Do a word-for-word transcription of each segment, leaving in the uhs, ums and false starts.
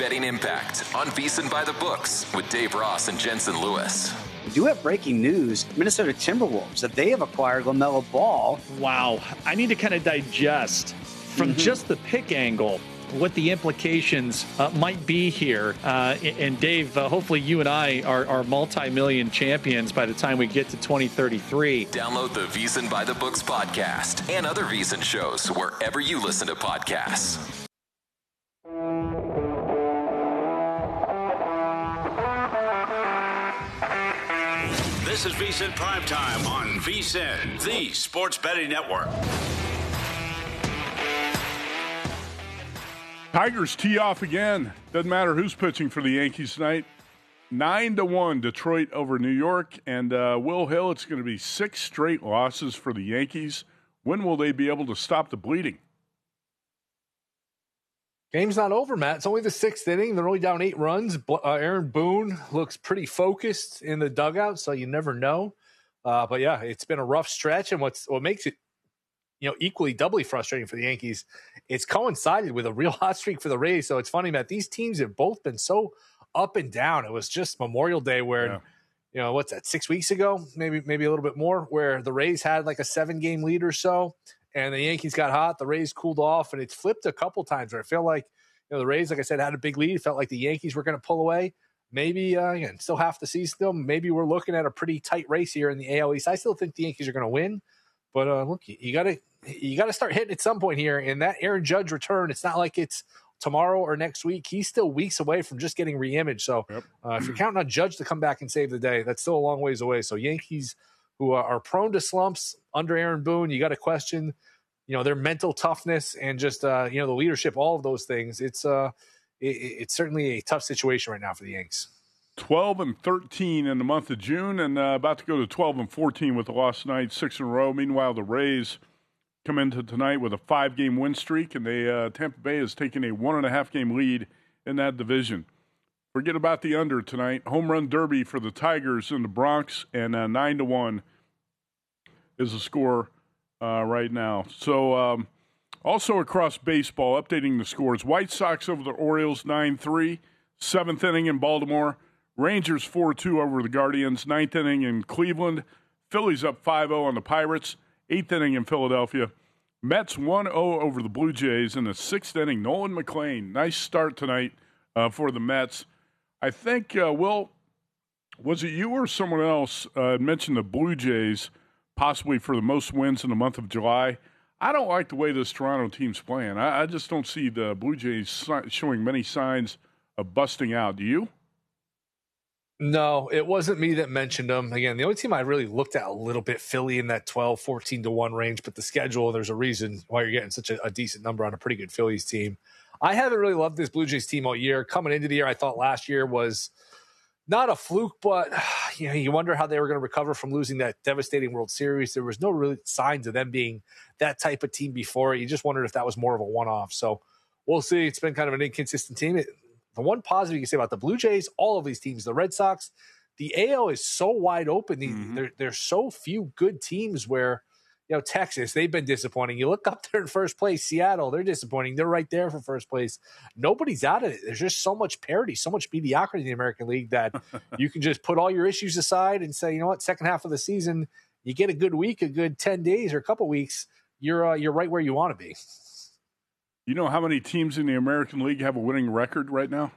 Betting Impact on VSiN by the Books with Dave Ross and Jensen Lewis. We do have breaking news. Minnesota Timberwolves, that they have acquired LaMelo Ball. Wow. I need to kind of digest from mm-hmm. just the pick angle what the implications uh, might be here. Uh, and Dave, uh, hopefully you and I are, are multi-million champions by the time we get to twenty thirty-three. Download the VSiN by the Books podcast and other VSiN shows wherever you listen to podcasts. This is VSiN Primetime on VSiN, the Sports Betting Network. Tigers tee off again. Doesn't matter who's pitching for the Yankees tonight. Nine to one, Detroit over New York. And uh, Will Hill, it's going to be six straight losses for the Yankees. When will they be able to stop the bleeding? Game's not over, Matt. It's only the sixth inning. They're only down eight runs. Uh, Aaron Boone looks pretty focused in the dugout, so you never know. Uh, but, yeah, it's been a rough stretch. And what's what makes it, you know, equally doubly frustrating for the Yankees, it's coincided with a real hot streak for the Rays. So it's funny, Matt, these teams have both been so up and down. It was just Memorial Day where, yeah. you know, what's that, six weeks ago, maybe maybe a little bit more, where the Rays had like a seven-game lead or so, and the Yankees got hot. The Rays cooled off, and it's flipped a couple times where I feel like, you know, the Rays, like I said, had a big lead. It felt like the Yankees were going to pull away. Maybe, uh, again, still half the season still. Maybe we're looking at a pretty tight race here in the A L East. I still think the Yankees are going to win. But uh, look, you got to you got to start hitting at some point here. And that Aaron Judge return, it's not like it's tomorrow or next week. He's still weeks away from just getting reimaged. So yep. uh, if you're counting on Judge to come back and save the day, that's still a long ways away. So Yankees, who are prone to slumps under Aaron Boone, you got to question, you know, their mental toughness and just uh, you know, the leadership, all of those things. It's uh, it, it's certainly a tough situation right now for the Yanks. twelve and thirteen in the month of June, and uh, about to go to twelve and fourteen with the lost night, six in a row. Meanwhile, the Rays come into tonight with a five-game win streak, and they uh, Tampa Bay has taken a one-and-a-half-game lead in that division. Forget about the under tonight. Home run derby for the Tigers in the Bronx, and uh, nine to one is the score uh, right now. So, um, also across baseball, updating the scores: White Sox over the Orioles, nine three. Seventh inning in Baltimore. Rangers four two over the Guardians. Ninth inning in Cleveland. Phillies up five oh on the Pirates. Eighth inning in Philadelphia. Mets one oh over the Blue Jays in the sixth inning. Nolan McLean, nice start tonight uh, for the Mets. I think, uh, Will, was it you or someone else uh, mentioned the Blue Jays possibly for the most wins in the month of July? I don't like the way this Toronto team's playing. I, I just don't see the Blue Jays si- showing many signs of busting out. Do you? No, it wasn't me that mentioned them. Again, the only team I really looked at a little bit, Philly in that twelve, fourteen to one range, but the schedule, there's a reason why you're getting such a, a decent number on a pretty good Phillies team. I haven't really loved this Blue Jays team all year. Coming into the year, I thought last year was not a fluke, but you know, you wonder how they were going to recover from losing that devastating World Series. There was no real signs of them being that type of team before. You just wondered if that was more of a one-off. So we'll see. It's been kind of an inconsistent team. It, The one positive you can say about the Blue Jays, all of these teams, the Red Sox, the A L is so wide open. Mm-hmm. There, there's so few good teams where, you know, Texas, they've been disappointing. You look up there in first place, Seattle, they're disappointing. They're right there for first place. Nobody's out of it. There's just so much parity, so much mediocrity in the American League that you can just put all your issues aside and say, you know what, second half of the season, you get a good week, a good ten days or a couple weeks, you're uh, you're right where you want to be. You know how many teams in the American League have a winning record right now?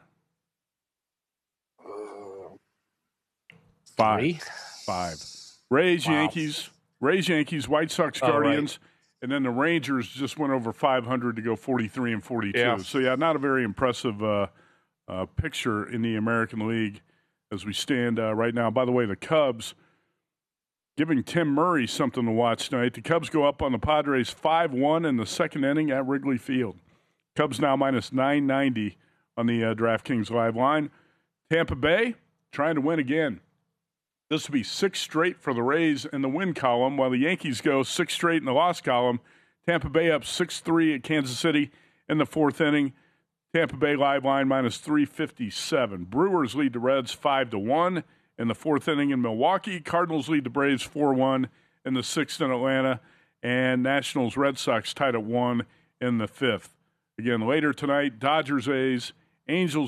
Five. Three? Five. Rays, wow. Yankees, Rays, Yankees, White Sox, Guardians, oh, right. And then the Rangers just went over five hundred to go forty-three and forty-two. Yeah. So, yeah, not a very impressive uh, uh, picture in the American League as we stand uh, right now. By the way, the Cubs giving Tim Murray something to watch tonight. The Cubs go up on the Padres five one in the second inning at Wrigley Field. Cubs now minus nine ninety on the uh, DraftKings Live line. Tampa Bay trying to win again. This will be six straight for the Rays in the win column, while the Yankees go six straight in the loss column. Tampa Bay up six three at Kansas City in the fourth inning. Tampa Bay Live line minus three fifty-seven. Brewers lead the Reds five to one. In the fourth inning in Milwaukee. Cardinals lead the Braves four one in the sixth in Atlanta. And Nationals Red Sox tied at one in the fifth. Again, later tonight, Dodgers A's, Angels